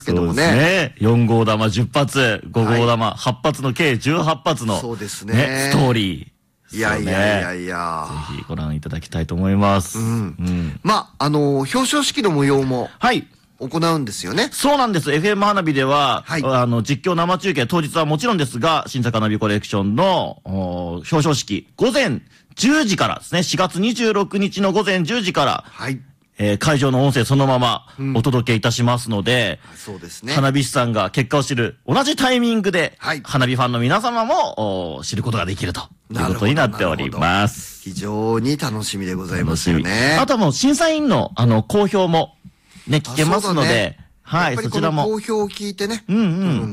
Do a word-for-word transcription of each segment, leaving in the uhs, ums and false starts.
けどもね。 そうですね。よん号玉じゅっ発、ご号玉はち発の計じゅうはち発の、 そうですね。 ね、ストーリー。 いやいやいやいや。 ぜひご覧いただきたいと思います。 うん。まあ、あの、表彰式の模様も。はい。行うんですよね。 そうなんです。エフエム 花火では、はい、あの、実況生中継、当日はもちろんですが、新作花火コレクションの、表彰式、午前じゅうじからですね、しがつにじゅうろくにちの午前じゅうじから、はい。えー、会場の音声そのままお届けいたしますので、うん、そうですね。花火師さんが結果を知る同じタイミングで、はい、花火ファンの皆様も知ることができるということになっております。 非常に楽しみでございますよね。 あとはもう審査員のあの好評もね、聞けますので、はい、そちらも。 好評を聞いてね。うんうん。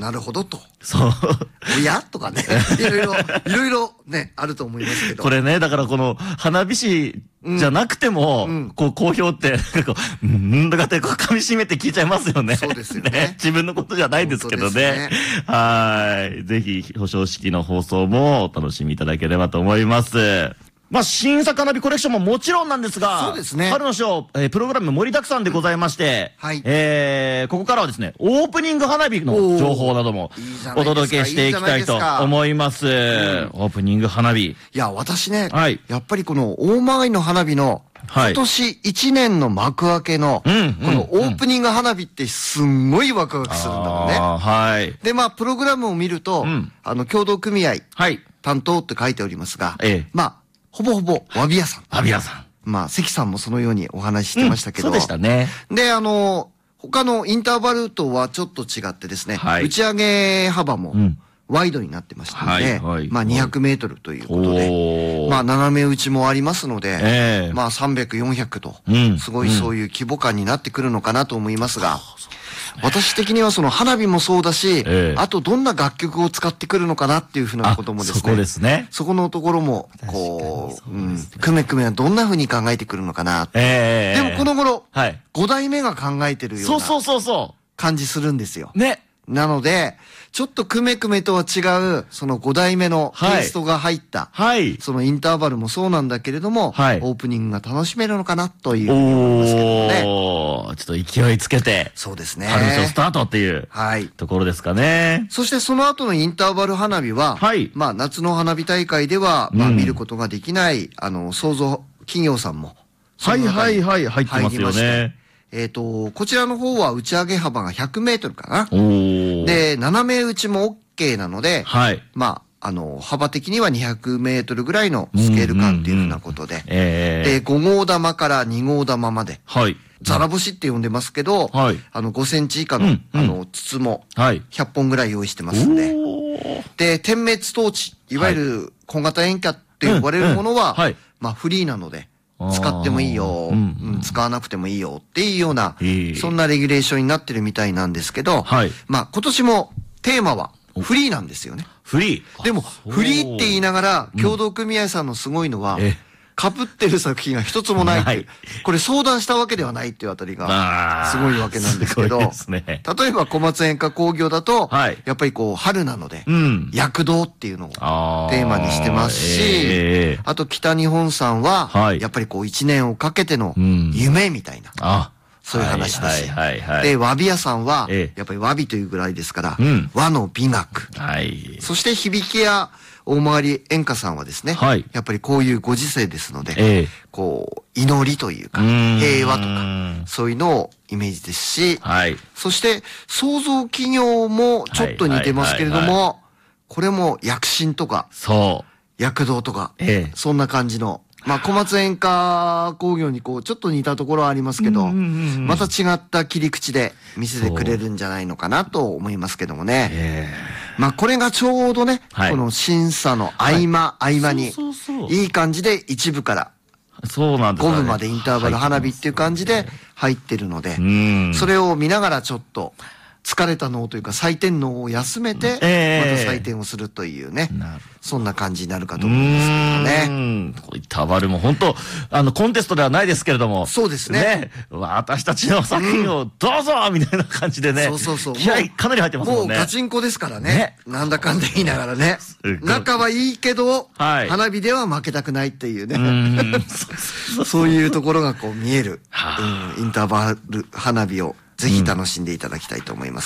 なるほどと。 そう。 おやとかね。いろいろ、いろいろね、あると思いますけど。 これね、だからこの、花火師じゃなくても、こう、好評って、こう、うんだかってこう噛み締めて聞いちゃいますよね。 そうですよね。 自分のことじゃないですけどね。はい。ぜひ、表彰式の放送もお楽しみいただければと思います。まあ、新作花火コレクションももちろんなんですが、そうですね。春のショー、えー、プログラム盛りだくさんでございまして、はい。えー、ここからはですね、オープニング花火の情報などもお届けしていきたいと思います。オープニング花火。 いや、私ね、はい。やっぱりこの大曲の花火の、今年いちねんの幕開けの、このオープニング花火ってすんごいワクワクするんだろうね。はい。で、まあ、プログラムを見ると、あの、協同組合、はい。担当って書いておりますが、ええ。まあ、ほぼほぼ、わび屋さん。 わび屋さん。 まあ、関さんもそのようにお話ししてましたけど。 そうでしたね。 で、あの、他のインターバルとはちょっと違ってですね、はい、打ち上げ幅もワイドになってましたので、まあにひゃくメートルということで、まあ斜め打ちもありますので、えー、まあさんびゃく、よんひゃくと、すごいそういう規模感になってくるのかなと思いますが、私的にはその花火もそうだし、えー、あとどんな楽曲を使ってくるのかなっていうふうなこともですね。 そこですね。 そこのところも、こう、うん、くめくめはどんなふうに考えてくるのかな。えー、でもこの頃、はい、ご代目が考えてるような感じするんですよ。ね。なので、ちょっとくめくめとは違う、そのご代目のテイストが入った、はい。そのインターバルもそうなんだけれども、はい。オープニングが楽しめるのかなというふうに思いますけどね。 おー、ちょっと勢いつけて。 そうですね。 春のショースタートっていう、はい。ところですかね。 そしてその後のインターバル花火は、はい。まあ、夏の花火大会では、まあ、見ることができない、あの、創造企業さんも、 はいはいはい、入ってますよね。 えっと、こちらの方は打ち上げ幅がひゃくメートルかな。で、斜め打ちも OK なので、はい。まあ、あの、幅的にはにひゃくメートルぐらいのスケール感っていうふうなことで、で、ご号玉からに号玉まで、はい。ザラ星って呼んでますけど、はい。あの、ごセンチ以下の、あの、筒も、はい。ひゃっぽんぐらい用意してますんで、で、点滅トーチ、いわゆる小型煙火って呼ばれるものは、はい。まあ、フリーなので、使ってもいいよ、うんうん、使わなくてもいいよっていうような、そんなレギュレーションになってるみたいなんですけど、はい、まあ今年もテーマはフリーなんですよね。 フリーでも、フリーって言いながら、協同組合さんのすごいのは、うん被ってる作品が一つもないっていう。これ相談したわけではないっていうあたりが、すごいわけなんですけど、ね、例えば小松演歌工業だと、はい、やっぱりこう、春なので、うん、躍動っていうのをテーマにしてますし、えー、あと北日本さんは、はい、やっぱりこう、一年をかけての夢みたいな。うんそういう話だし。で、わび屋さんは、やっぱりわびというぐらいですから、うん、和の美学。はい、そして響きや大曲演歌さんはですね、はい、やっぱりこういうご時世ですので、えー、こう、祈りというか、平和とか、そういうのをイメージですし、はい、そして創造企業もちょっと似てますけれども、これも躍進とか、そう。躍動とか、えー、そんな感じの、まあ、小松演歌工業にこう、ちょっと似たところはありますけど、また違った切り口で見せてくれるんじゃないのかなと思いますけどもね。まあ、これがちょうどね、はい、この審査の合間、はい、合間に、いい感じで一部から、そうなんですね。ごぶまでインターバル花火っていう感じで入ってるので、それを見ながらちょっと、疲れた脳というか採点脳を休めて、えー、また採点をするというね。そんな感じになるかと思いますけどね。 こういったバルも本当、あの、コンテストではないですけれども。 そうですね。ね私たちの作品をどうぞみたいな感じでね。そうそうそう。気合かなり入ってますもんね。 もうガチンコですからね。ねなんだかんだ言いながらね。仲はいいけど、はい、花火では負けたくないっていうね。そういうところがこう見える、うん、インターバル花火をぜひ楽しんでいただきたいと思います。